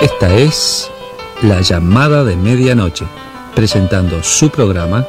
Esta es La Llamada de Medianoche, presentando su programa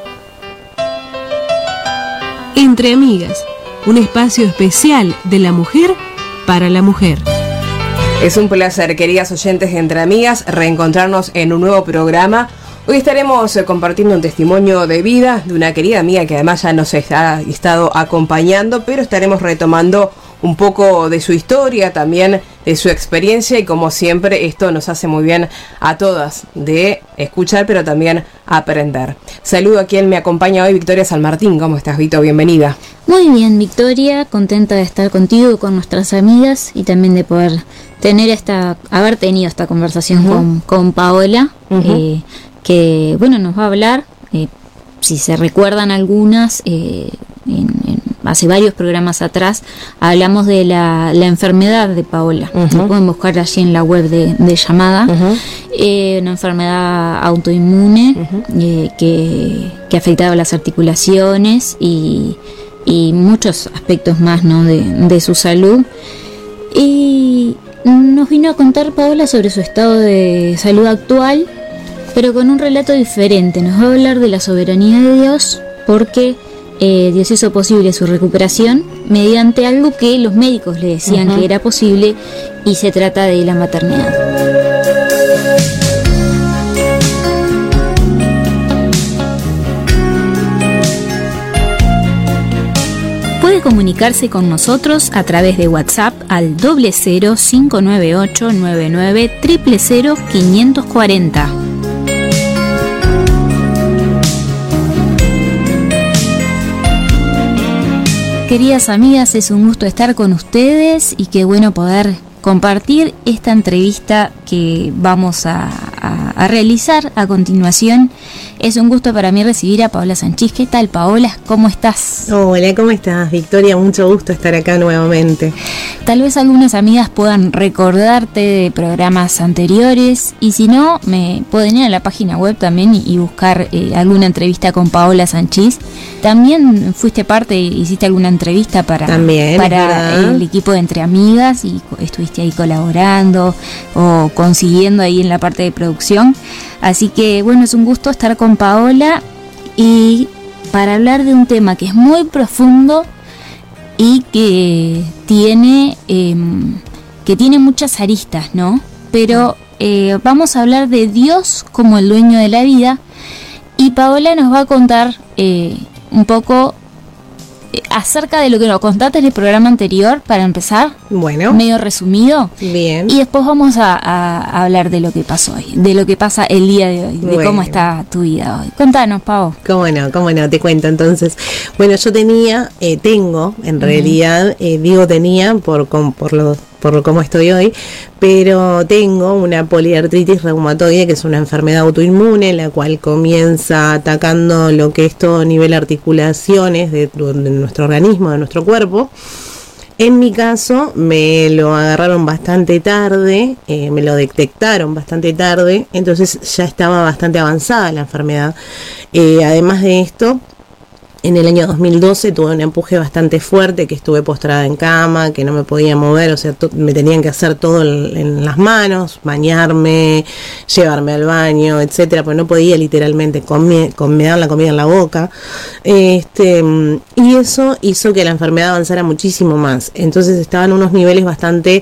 Entre Amigas, un espacio especial de la mujer para la mujer. Es un placer, queridas oyentes de Entre Amigas, reencontrarnos en un nuevo programa. Hoy estaremos compartiendo un testimonio de vida de una querida amiga que además ya nos ha estado acompañando, pero estaremos retomando un poco de su historia, también de su experiencia, y como siempre esto nos hace muy bien a todas de escuchar, pero también aprender. Saludo a quien me acompaña hoy, Victoria San Martín. ¿Cómo estás, Vito? Bienvenida. Muy bien, Victoria, contenta de estar contigo, con nuestras amigas, y también de poder haber tenido esta conversación con Paola, que bueno, nos va a hablar, si se recuerdan algunas, hace varios programas atrás hablamos de la enfermedad de Paola. Lo pueden buscar allí en la web de Llamada. Una enfermedad autoinmune que afectaba las articulaciones y muchos aspectos más, ¿no?, de su salud. Y nos vino a contar Paola sobre su estado de salud actual, pero con un relato diferente. Nos va a hablar de la soberanía de Dios, porque Dios hizo posible su recuperación mediante algo que los médicos le decían que era posible, y se trata de la maternidad. Puede comunicarse con nosotros a través de WhatsApp al 00598 99 000 540. Queridas amigas, es un gusto estar con ustedes y qué bueno poder compartir esta entrevista que vamos a realizar a continuación. Es un gusto para mí recibir a Paola Sanchís. ¿Qué tal, Paola? ¿Cómo estás? Hola, ¿cómo estás, Victoria? Mucho gusto estar acá nuevamente. Tal vez algunas amigas puedan recordarte de programas anteriores, y si no, me pueden ir a la página web también y buscar alguna entrevista con Paola Sanchís. También fuiste parte, hiciste alguna entrevista para el equipo de Entre Amigas, y estuviste ahí colaborando o consiguiendo ahí en la parte de producción. Así que bueno, es un gusto estar con Paola, y para hablar de un tema que es muy profundo y que tiene muchas aristas, ¿no? Pero vamos a hablar de Dios como el dueño de la vida, y Paola nos va a contar un poco acerca de lo que nos contaste en el programa anterior, para empezar. Bueno, medio resumido. Bien. Y después vamos a hablar de lo que pasó hoy, de lo que pasa el día de hoy, de cómo está tu vida hoy. Contanos, Pau. Cómo no, te cuento entonces. Bueno, yo tengo, en realidad, digo tenía por cómo estoy hoy, pero tengo una poliartritis reumatoide, que es una enfermedad autoinmune, la cual comienza atacando lo que es todo nivel articulaciones de nuestro organismo, de nuestro cuerpo. En mi caso me lo agarraron bastante tarde, me lo detectaron bastante tarde, entonces ya estaba bastante avanzada la enfermedad. Además de esto, en el año 2012 tuve un empuje bastante fuerte, que estuve postrada en cama, que no me podía mover, o sea, me tenían que hacer todo en las manos, bañarme, llevarme al baño, etcétera, pues no podía literalmente me daban la comida en la boca, y eso hizo que la enfermedad avanzara muchísimo más. Entonces estaban unos niveles bastante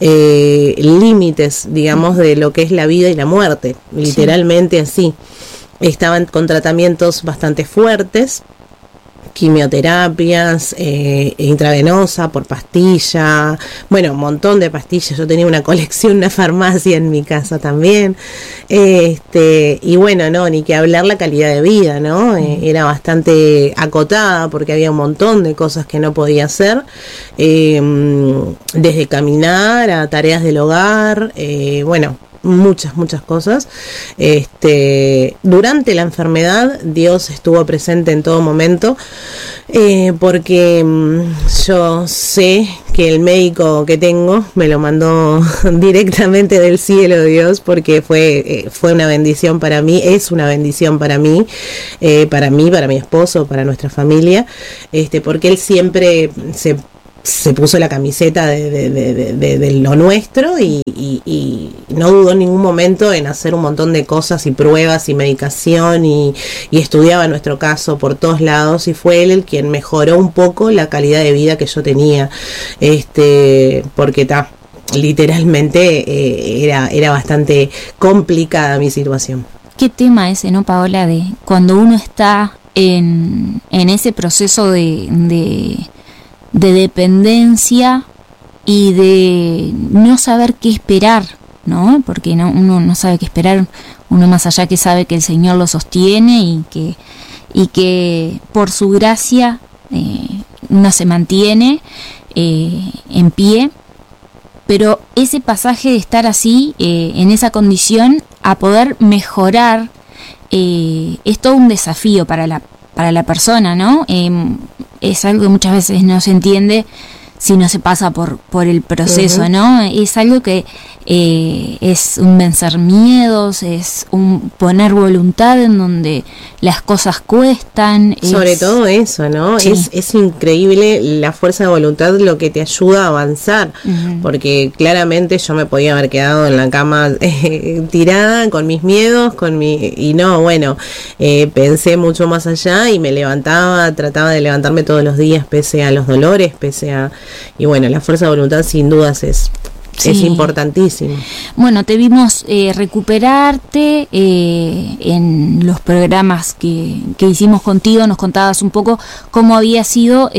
límites, digamos, de lo que es la vida y la muerte, literalmente así. Estaban con tratamientos bastante fuertes, quimioterapias, intravenosa, por pastilla, bueno, un montón de pastillas. Yo tenía una colección, una farmacia en mi casa también, y bueno, no, ni que hablar la calidad de vida, ¿no? Era bastante acotada, porque había un montón de cosas que no podía hacer, desde caminar a tareas del hogar, bueno, muchas cosas. Durante la enfermedad Dios estuvo presente en todo momento, porque yo sé que el médico que tengo me lo mandó directamente del cielo, Dios, porque fue una bendición para mí, es una bendición para mí, para mi esposo, para nuestra familia, porque él siempre se puso la camiseta de lo nuestro y no dudó en ningún momento en hacer un montón de cosas y pruebas y medicación y estudiaba nuestro caso por todos lados, y fue él el quien mejoró un poco la calidad de vida que yo tenía, porque literalmente era bastante complicada mi situación. ¿Qué tema ese, no, Paola, de cuando uno está en ese proceso de dependencia y de no saber qué esperar, ¿no? Porque uno no sabe qué esperar, uno más allá que sabe que el Señor lo sostiene y que por su gracia uno se mantiene en pie, pero ese pasaje de estar así, en esa condición, a poder mejorar, es todo un desafío para la persona, ¿no? Es algo que muchas veces no se entiende si no se pasa por el proceso, ¿no? Es algo que es un vencer miedos, es un poner voluntad en donde las cosas cuestan. Sobre todo eso, ¿no? Sí. Es increíble la fuerza de voluntad, lo que te ayuda a avanzar, porque claramente yo me podía haber quedado en la cama tirada con mis miedos, y no, bueno, pensé mucho más allá y me levantaba, trataba de levantarme todos los días pese a los dolores, y bueno, la fuerza de voluntad sin dudas es importantísimo. Bueno, te vimos recuperarte en los programas que hicimos contigo, nos contabas un poco cómo había sido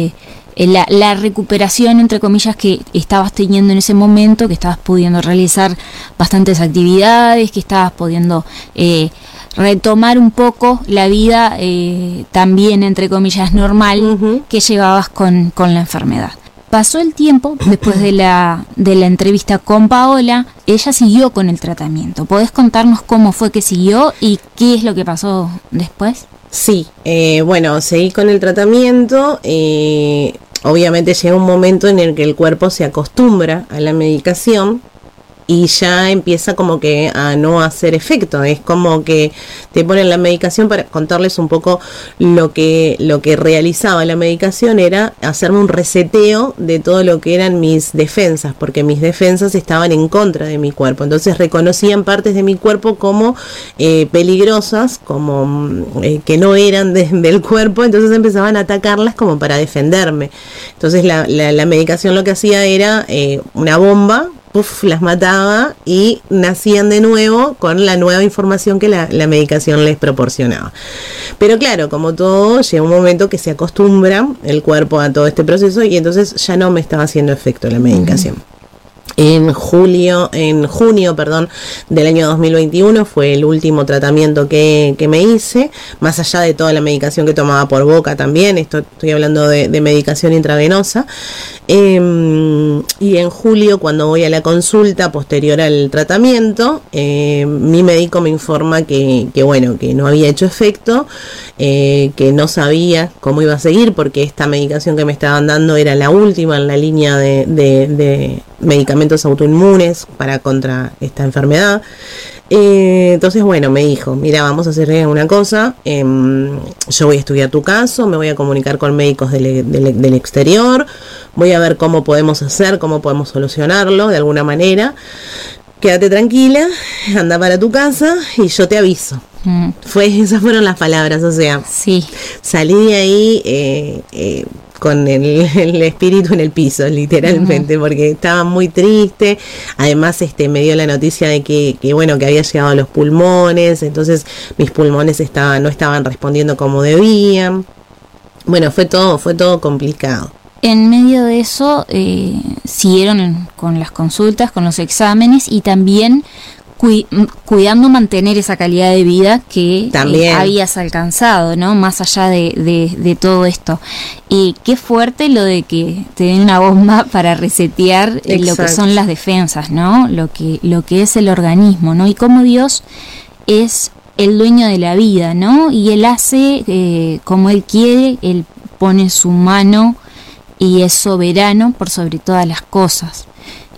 la recuperación, entre comillas, que estabas teniendo en ese momento, que estabas pudiendo realizar bastantes actividades, que estabas pudiendo retomar un poco la vida también, entre comillas, normal que llevabas con la enfermedad. Pasó el tiempo, después de la entrevista con Paola, ella siguió con el tratamiento. ¿Podés contarnos cómo fue que siguió y qué es lo que pasó después? Sí, bueno, seguí con el tratamiento. Obviamente llega un momento en el que el cuerpo se acostumbra a la medicación y ya empieza como que a no hacer efecto. Es como que te ponen la medicación. Para contarles un poco lo que realizaba la medicación era hacerme un reseteo de todo lo que eran mis defensas, porque mis defensas estaban en contra de mi cuerpo. Entonces reconocían partes de mi cuerpo como peligrosas, como que no eran del cuerpo, entonces empezaban a atacarlas como para defenderme. Entonces la medicación lo que hacía era una bomba, las mataba y nacían de nuevo con la nueva información que la medicación les proporcionaba. Pero claro, como todo, llega un momento que se acostumbra el cuerpo a todo este proceso y entonces ya no me estaba haciendo efecto la medicación. En junio, del año 2021 fue el último tratamiento que me hice, más allá de toda la medicación que tomaba por boca también. Estoy hablando de medicación intravenosa. Y en julio, cuando voy a la consulta posterior al tratamiento, mi médico me informa que no había hecho efecto, que no sabía cómo iba a seguir, porque esta medicación que me estaban dando era la última en la línea de medicamentos autoinmunes contra esta enfermedad. Entonces, bueno, me dijo, mira, vamos a hacer una cosa, yo voy a estudiar tu caso, me voy a comunicar con médicos del exterior, voy a ver cómo podemos solucionarlo de alguna manera. Quédate tranquila, anda para tu casa y yo te aviso. Esas fueron las palabras, o sea, sí. Salí de ahí con el espíritu en el piso, literalmente, porque estaba muy triste. Además, me dio la noticia de que había llegado a los pulmones, entonces mis pulmones no estaban respondiendo como debían. Bueno, fue todo complicado. En medio de eso, siguieron con las consultas, con los exámenes y también cuidando mantener esa calidad de vida que habías alcanzado, ¿no? Más allá de todo esto. Y qué fuerte lo de que te den una bomba para resetear lo que son las defensas, ¿no? Lo que es el organismo, ¿no? Y cómo Dios es el dueño de la vida, ¿no? Y Él hace como Él quiere, Él pone su mano y es soberano por sobre todas las cosas.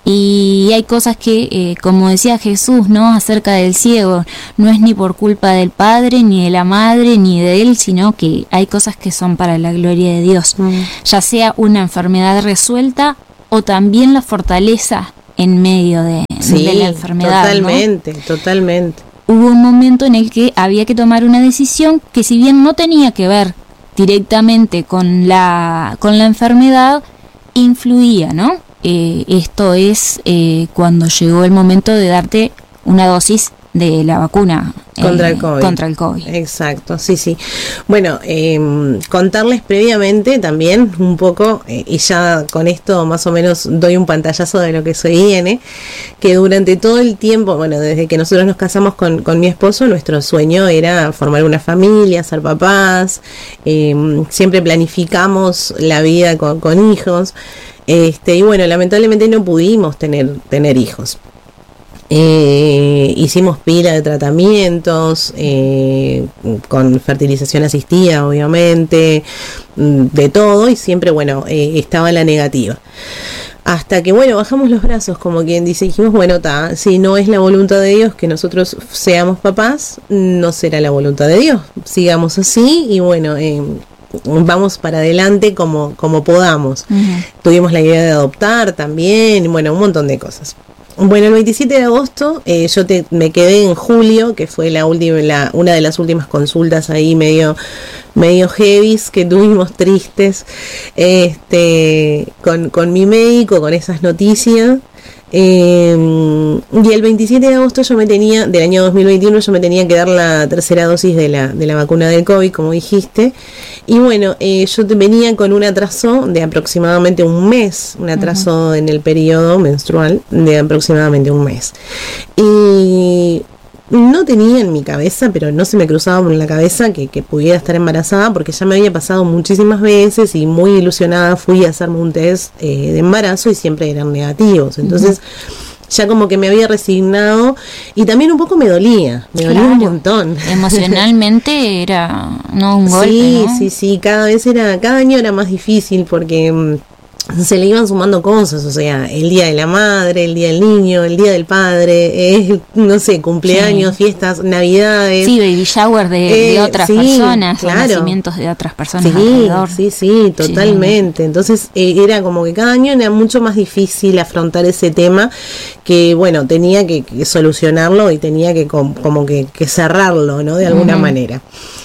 Y hay cosas que, como decía Jesús, ¿no? Acerca del ciego, no es ni por culpa del padre, ni de la madre, ni de él, sino que hay cosas que son para la gloria de Dios. Ya sea una enfermedad resuelta o también la fortaleza en medio de la enfermedad. Totalmente, ¿no? Totalmente. Hubo un momento en el que había que tomar una decisión que, si bien no tenía que ver directamente con la enfermedad, influía, ¿no? Esto es cuando llegó el momento de darte una dosis de la vacuna contra el COVID. Exacto, sí. Bueno, contarles previamente también un poco, y ya con esto más o menos doy un pantallazo de lo que se viene, que durante todo el tiempo, bueno, desde que nosotros nos casamos con mi esposo, nuestro sueño era formar una familia, ser papás, siempre planificamos la vida con hijos, y bueno, lamentablemente no pudimos tener hijos. Hicimos pila de tratamientos, con fertilización asistida, obviamente, de todo, y siempre, bueno, estaba la negativa. Hasta que, bueno, bajamos los brazos, como quien dice, dijimos, bueno, si no es la voluntad de Dios que nosotros seamos papás, no será la voluntad de Dios. Sigamos así y, bueno, vamos para adelante como podamos. Tuvimos la idea de adoptar también, bueno, un montón de cosas. Bueno, el 27 de agosto me quedé en julio, que fue una de las últimas consultas ahí medio heavies que tuvimos, tristes, con mi médico, con esas noticias. Y el 27 de agosto del año 2021 yo me tenía que dar la tercera dosis de la vacuna del COVID, como dijiste. Y bueno, yo venía con un atraso de aproximadamente un mes, un atraso en el periodo menstrual de aproximadamente un mes. Y no tenía en mi cabeza, pero no se me cruzaba por la cabeza que pudiera estar embarazada, porque ya me había pasado muchísimas veces y muy ilusionada fui a hacerme un test de embarazo y siempre eran negativos. Entonces ya como que me había resignado y también un poco me dolía un montón. Emocionalmente era un golpe, ¿no? Sí, cada año era más difícil porque se le iban sumando cosas, o sea, el día de la madre, el día del niño, el día del padre, no sé, cumpleaños, fiestas, navidades. Sí, baby shower de otras personas, claro. Nacimientos de otras personas alrededor. Sí, totalmente. Entonces era como que cada año era mucho más difícil afrontar ese tema, que bueno, tenía que solucionarlo y tenía que como que cerrarlo, ¿no? De alguna manera.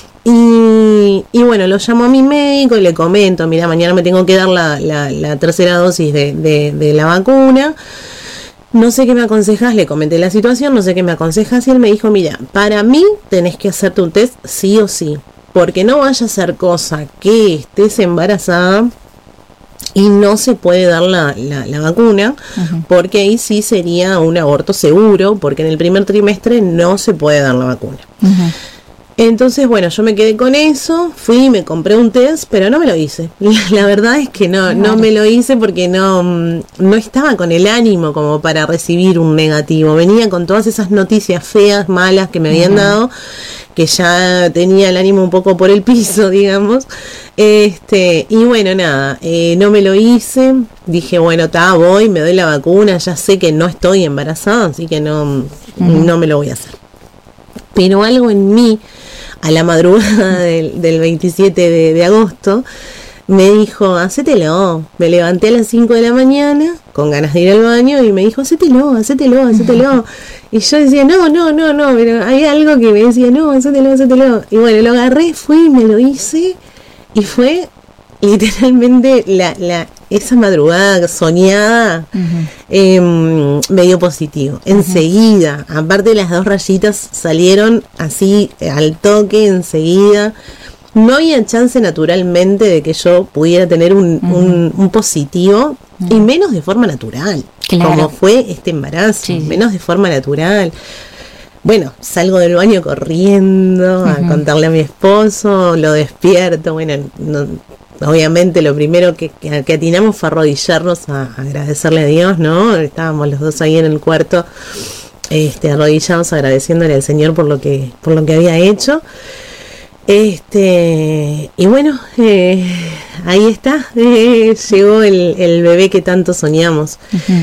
Y bueno, lo llamo a mi médico y le comento, mira, mañana me tengo que dar la tercera dosis de la vacuna, no sé qué me aconsejas, le comenté la situación, no sé qué me aconsejas, y él me dijo, mira, para mí tenés que hacerte un test sí o sí, porque no vaya a ser cosa que estés embarazada y no se puede dar la vacuna, porque ahí sí sería un aborto seguro, porque en el primer trimestre no se puede dar la vacuna. Entonces, bueno, yo me quedé con eso, fui y me compré un test, pero no me lo hice. La verdad es que no me lo hice porque no estaba con el ánimo como para recibir un negativo. Venía con todas esas noticias feas, malas que me habían dado, que ya tenía el ánimo un poco por el piso, digamos. Y bueno, nada, no me lo hice. Dije, bueno, voy, me doy la vacuna, ya sé que no estoy embarazada, así que no me lo voy a hacer. Pero algo en mí, a la madrugada del 27 de agosto, me dijo, hacételo. Me levanté a las 5 de la mañana con ganas de ir al baño y me dijo, hacételo. Y yo decía, no, pero hay algo que me decía, no, hacételo. Y bueno, lo agarré, fui, me lo hice y fue literalmente esa madrugada soñada, me dio positivo. Enseguida, aparte las 2 rayitas salieron así al toque, enseguida. No había chance naturalmente de que yo pudiera tener un positivo, y menos de forma natural, como fue este embarazo, menos de forma natural. Bueno, salgo del baño corriendo a contarle a mi esposo, lo despierto, bueno, obviamente lo primero que atinamos fue arrodillarnos a agradecerle a Dios, ¿no? Estábamos los dos ahí en el cuarto, arrodillados agradeciéndole al Señor por lo que había hecho. Y bueno, ahí está, llegó el bebé que tanto soñamos.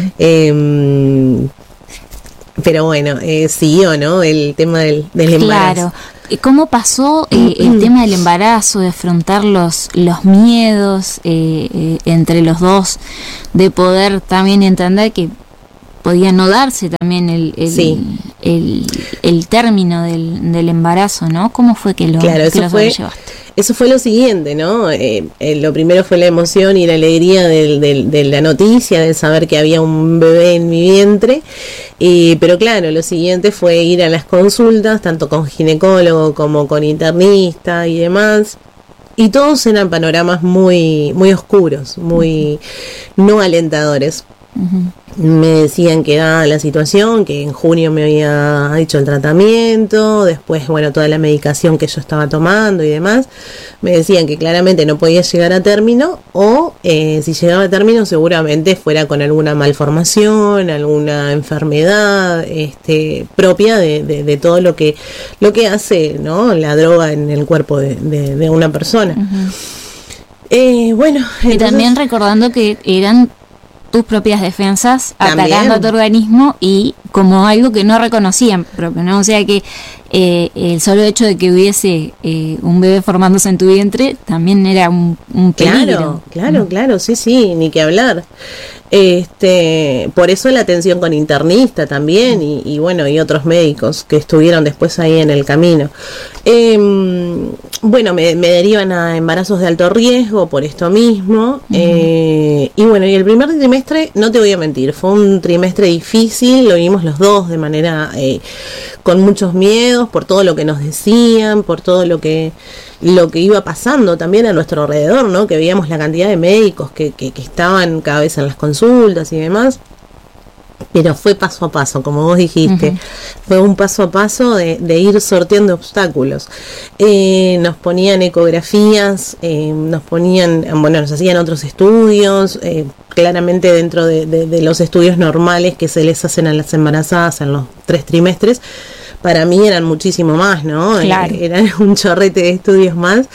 Pero bueno, siguió, ¿no? El tema del embarazo. Claro. ¿Cómo pasó el tema del embarazo, de afrontar los miedos entre los dos, de poder también entender que podía no darse también el término del embarazo, ¿no? ¿Cómo fue que lo llevaste? Eso fue lo siguiente, ¿no? Lo primero fue la emoción y la alegría de la noticia, de saber que había un bebé en mi vientre. Pero claro, lo siguiente fue ir a las consultas, tanto con ginecólogo como con internista y demás. Y todos eran panoramas muy, muy oscuros, muy no alentadores. Me decían que dada la situación, que en junio me había hecho el tratamiento, después, bueno, toda la medicación que yo estaba tomando y demás, me decían que claramente no podía llegar a término, o si llegaba a término seguramente fuera con alguna malformación, alguna enfermedad propia de todo lo que hace, ¿no?, la droga en el cuerpo de una persona. Bueno, y entonces, también recordando que eran tus propias defensas atacando a tu organismo y como algo que no reconocían propio, ¿no? O sea que el solo hecho de que hubiese un bebé formándose en tu vientre también era un peligro. Claro, sí, ni que hablar. Por eso la atención con internista también y bueno, y otros médicos que estuvieron después ahí en el camino. Bueno, me derivan a embarazos de alto riesgo por esto mismo. Y bueno, y el primer trimestre, no te voy a mentir, fue un trimestre difícil, lo vimos los dos de manera con muchos miedos por todo lo que nos decían, por todo lo que iba pasando también a nuestro alrededor, ¿no? Que veíamos la cantidad de médicos que estaban cada vez en las consultas y demás. Pero fue paso a paso, como vos dijiste. Fue un paso a paso de ir sorteando obstáculos. Nos ponían ecografías, nos hacían otros estudios, claramente dentro de los estudios normales que se les hacen a las embarazadas en los 3 trimestres. Para mí eran muchísimo más, ¿no? Claro. Eran un chorrete de estudios más.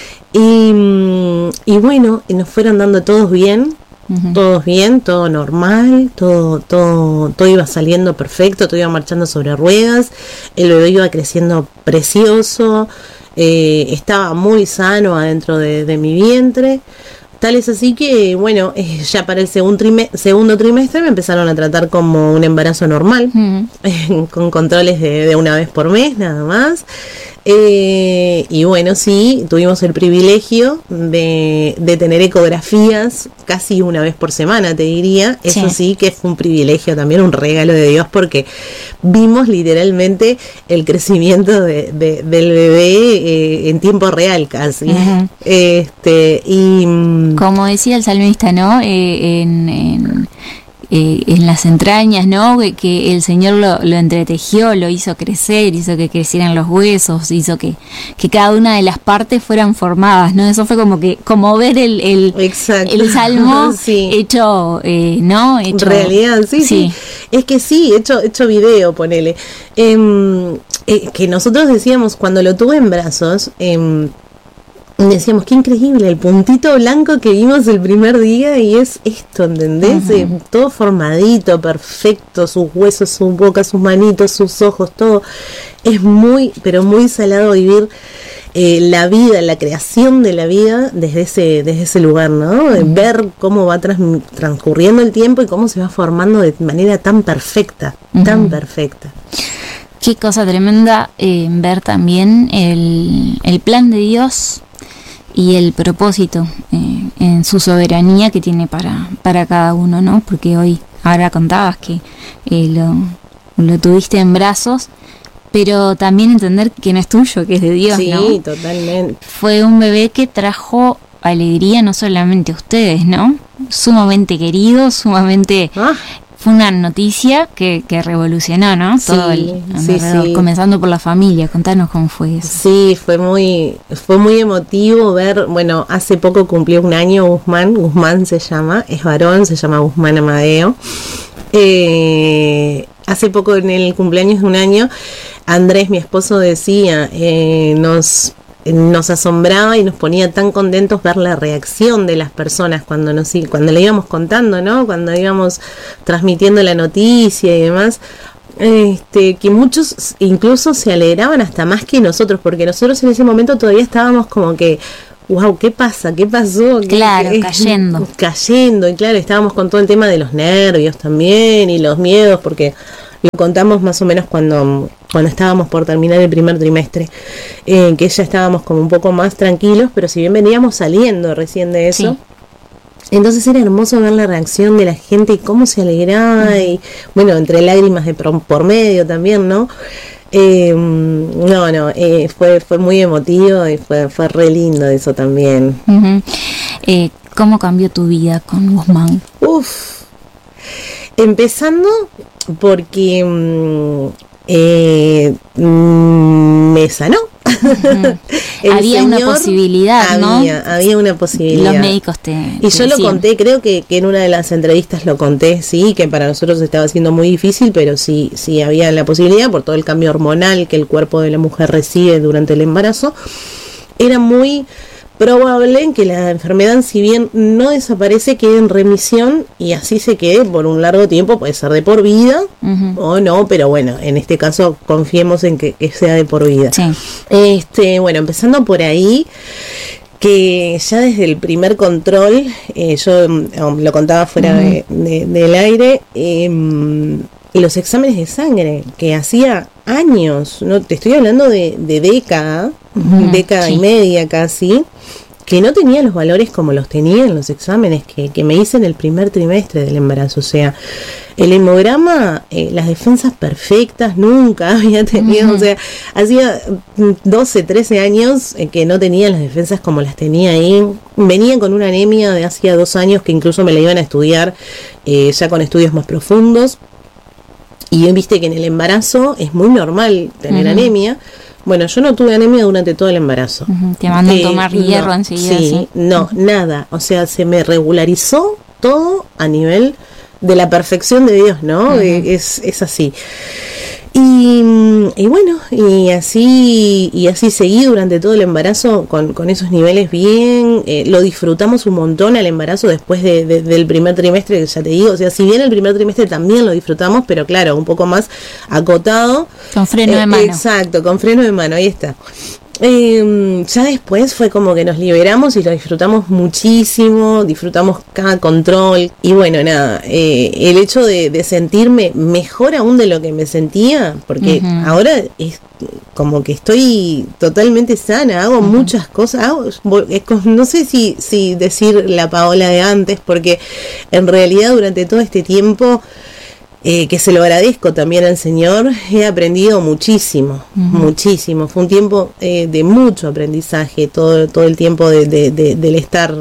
Y bueno, nos fueron dando todos bien. Todo bien, todo normal, todo iba saliendo perfecto, todo iba marchando sobre ruedas, el bebé iba creciendo precioso, estaba muy sano adentro de mi vientre. Tal es así que, bueno, ya para el segundo trimestre me empezaron a tratar como un embarazo normal, con controles de una vez por mes, nada más. Y bueno, sí, tuvimos el privilegio de tener ecografías casi una vez por semana, te diría. Eso sí que fue un privilegio también, un regalo de Dios, porque vimos literalmente el crecimiento del bebé en tiempo real casi. Y como decía el salmista, ¿no? En las entrañas, ¿no? Que el Señor lo entretejió, lo hizo crecer, hizo que crecieran los huesos, hizo que cada una de las partes fueran formadas, ¿no? Eso fue como ver el salmo hecho, ¿no? Hecho realidad, sí. Es que sí, hecho video, ponele. Que nosotros decíamos cuando lo tuve en brazos, decíamos, qué increíble el puntito blanco que vimos el primer día, y es esto, ¿entendés? Todo formadito, perfecto, sus huesos, su boca, sus manitos, sus ojos, todo. Es muy, pero muy salado vivir la vida, la creación de la vida desde ese lugar, ¿no? Ver cómo va transcurriendo el tiempo y cómo se va formando de manera tan perfecta, tan perfecta. Qué cosa tremenda ver también el plan de Dios y el propósito en su soberanía que tiene para cada uno, ¿no? Porque ahora contabas que lo tuviste en brazos, pero también entender que no es tuyo, que es de Dios, ¿no? Sí, totalmente. Fue un bebé que trajo alegría no solamente a ustedes, ¿no? Sumamente querido, sumamente... Fue una noticia que revolucionó, ¿no? Todo alrededor, comenzando por la familia. Contanos cómo fue eso. Sí, fue muy emotivo ver, bueno, hace poco cumplió 1 año Guzmán se llama, es varón, se llama Guzmán Amadeo. Hace poco en el cumpleaños de 1 año, Andrés, mi esposo, decía, nos nos asombraba y nos ponía tan contentos ver la reacción de las personas cuando le íbamos contando, ¿no? Cuando íbamos transmitiendo la noticia y demás. Que muchos incluso se alegraban hasta más que nosotros, porque nosotros en ese momento todavía estábamos como que wow, ¿qué pasa? ¿Qué pasó? Claro, cayendo. Y claro, estábamos con todo el tema de los nervios también y los miedos, porque lo contamos más o menos cuando estábamos por terminar el primer trimestre, que ya estábamos como un poco más tranquilos, pero si bien veníamos saliendo recién de eso. Sí. Entonces era hermoso ver la reacción de la gente y cómo se alegraba, y bueno, entre lágrimas de por medio también, ¿no? Fue muy emotivo y fue re lindo eso también. Uh-huh. ¿Cómo cambió tu vida con Guzmán? Empezando porque me sanó. Uh-huh. Había una posibilidad, ¿no? Había una posibilidad. Los médicos y yo lo conté, creo que en una de las entrevistas lo conté, sí, que para nosotros estaba siendo muy difícil, pero sí había la posibilidad por todo el cambio hormonal que el cuerpo de la mujer recibe durante el embarazo. Era muy probable que la enfermedad, si bien no desaparece, quede en remisión y así se quede por un largo tiempo, puede ser de por vida o no, pero bueno, en este caso confiemos en que sea de por vida. Sí. Bueno, empezando por ahí, que ya desde el primer control, yo lo contaba fuera del aire, y los exámenes de sangre, que hacía años, no te estoy hablando de década y media casi, que no tenía los valores como los tenía en los exámenes que me hice en el primer trimestre del embarazo. O sea, el hemograma, las defensas perfectas, nunca había tenido, o sea, hacía 12, 13 años que no tenía las defensas como las tenía ahí. Venía con una anemia de hacía 2 años que incluso me la iban a estudiar ya con estudios más profundos. Y viste que en el embarazo es muy normal tener anemia. Bueno, yo no tuve anemia durante todo el embarazo. Te mandan a tomar hierro enseguida. Sí, no, nada. O sea, se me regularizó todo a nivel de la perfección de Dios, ¿no? Es así. Y bueno, y así seguí durante todo el embarazo con esos niveles bien. Lo disfrutamos un montón al embarazo después del primer trimestre, que ya te digo, o sea, si bien el primer trimestre también lo disfrutamos, pero claro, un poco más acotado. Con freno de mano. Exacto, con freno de mano, ahí está. Ya después fue como que nos liberamos y lo disfrutamos muchísimo, disfrutamos cada control y bueno, nada, el hecho de sentirme mejor aún de lo que me sentía, porque ahora es como que estoy totalmente sana, hago muchas cosas, no sé si decir la Paola de antes, porque en realidad durante todo este tiempo que se lo agradezco también al Señor, he aprendido muchísimo, muchísimo. Fue un tiempo de mucho aprendizaje, todo el tiempo del estar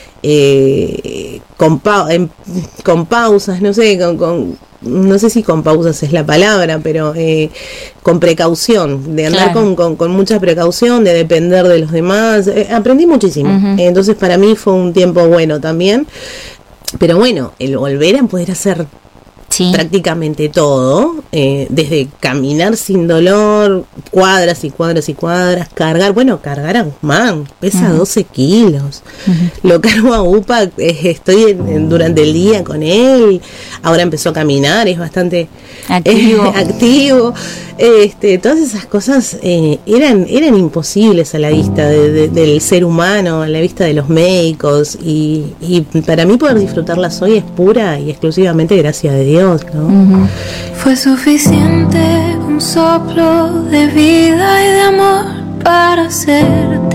con pausas, no sé, no sé si con pausas es la palabra, pero con precaución, de andar con mucha precaución, de depender de los demás. Aprendí muchísimo. Entonces para mí fue un tiempo bueno también. Pero bueno, el volver a poder hacer prácticamente todo, desde caminar sin dolor, cuadras y cuadras y cuadras, cargar a Guzmán, pesa 12 kilos, lo cargo a UPA, estoy durante el día con él, ahora empezó a caminar, es bastante activo. Todas esas cosas eran imposibles a la vista del ser humano, a la vista de los médicos, y para mí poder disfrutarlas hoy es pura y exclusivamente gracias a Dios, ¿no? Fue suficiente un soplo de vida y de amor para hacerte